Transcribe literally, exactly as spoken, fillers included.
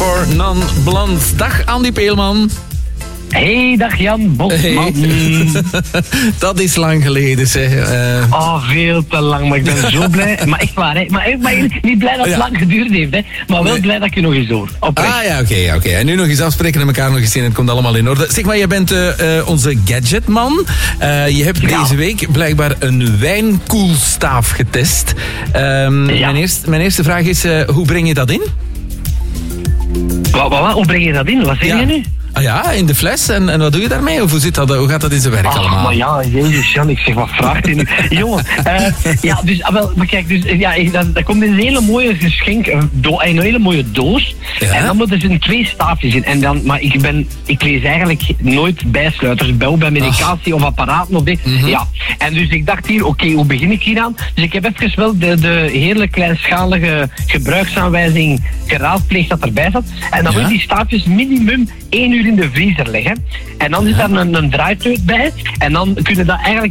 for Non-Blondes. Dag Andy Peelman. Hey, dag Jan Bosman. Hey. Dat is lang geleden, zeg. Uh... Oh, veel te lang, maar ik ben zo blij. Maar echt waar, hè. Maar, maar niet blij dat het ja. lang geduurd heeft, hè. Maar wel nee. blij dat ik je nog eens hoor. Oprecht. Ah ja, oké, okay, oké. Okay. En nu nog eens afspreken en elkaar nog eens zien en het komt allemaal in orde. Zeg maar, jij bent uh, uh, onze gadgetman. Uh, je hebt ja. deze week blijkbaar een wijnkoelstaaf getest. Um, ja. mijn, eerste, mijn eerste vraag is, uh, hoe breng je dat in? Wat, wat, wat? Hoe breng je dat in? Wat zeg ja. je nu? Ah ja, in de fles. En, en wat doe je daarmee? Of hoe, zit dat, hoe gaat dat in zijn werk Ach, allemaal? Maar ja, jezus Jan, ik zeg, wat vraagt hij nu? Jongen, uh, ja, dus, wel, maar kijk, dus, ja, dat, dat komt in een hele mooie geschenk, een, do, een hele mooie doos. Ja? En dan moeten er twee staafjes in. En dan, maar ik ben, ik lees eigenlijk nooit bijsluiters, bel bij medicatie Ach. of apparaten of dit. Mm-hmm. Ja. En dus ik dacht hier, oké, okay, hoe begin ik hier aan? Dus ik heb even wel de, de hele kleinschalige gebruiksaanwijzing geraadpleegd dat erbij zat. En dan ja? moet die staafjes minimum één uur in de vriezer leggen. En dan zit daar een, een draaiteut bij. En dan kun je dat eigenlijk